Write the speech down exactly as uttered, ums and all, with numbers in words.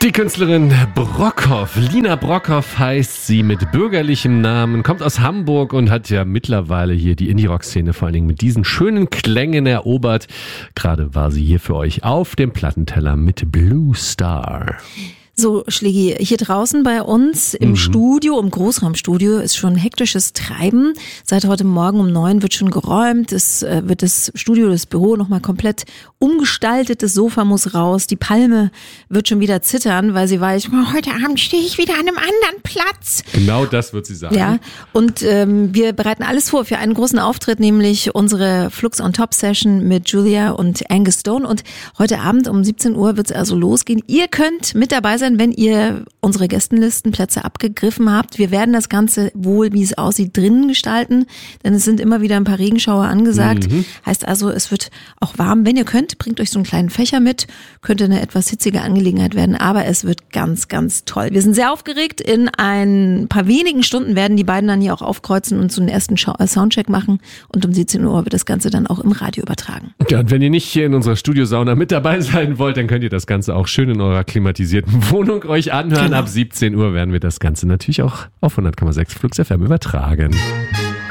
Die Künstlerin Brockhoff, Lina Brockhoff heißt sie mit bürgerlichem Namen, kommt aus Hamburg und hat ja mittlerweile hier die Indie-Rock-Szene vor allen Dingen mit diesen schönen Klängen erobert. Gerade war sie hier für euch auf dem Plattenteller mit Blue Star. So, Schlägi, hier draußen bei uns im mhm. Studio, im Großraumstudio ist schon hektisches Treiben. Seit heute Morgen um neun wird schon geräumt. Es äh, wird das Studio, das Büro nochmal komplett umgestaltet. Das Sofa muss raus. Die Palme wird schon wieder zittern, weil sie weiß, oh, heute Abend stehe ich wieder an einem anderen Platz. Genau das wird sie sagen. Ja, und ähm, wir bereiten alles vor für einen großen Auftritt, nämlich unsere Flux on Top Session mit Julia und Angus Stone. Und heute Abend um siebzehn Uhr wird es also losgehen. Ihr könnt mit dabei sein, wenn ihr unsere Gästenlistenplätze abgegriffen habt. Wir werden das Ganze wohl, wie es aussieht, drinnen gestalten, denn es sind immer wieder ein paar Regenschauer angesagt. Mhm. Heißt also, es wird auch warm. Wenn ihr könnt, bringt euch so einen kleinen Fächer mit. Könnte eine etwas hitzige Angelegenheit werden, aber es wird ganz, ganz toll. Wir sind sehr aufgeregt. In ein paar wenigen Stunden werden die beiden dann hier auch aufkreuzen und so einen ersten Soundcheck machen. Und um siebzehn Uhr wird das Ganze dann auch im Radio übertragen. Ja, und wenn ihr nicht hier in unserer Studiosauna mit dabei sein wollt, dann könnt ihr das Ganze auch schön in eurer klimatisierten Wohnung euch anhören. Genau. Ab siebzehn Uhr werden wir das Ganze natürlich auch auf hundert Komma sechs Flux F M übertragen.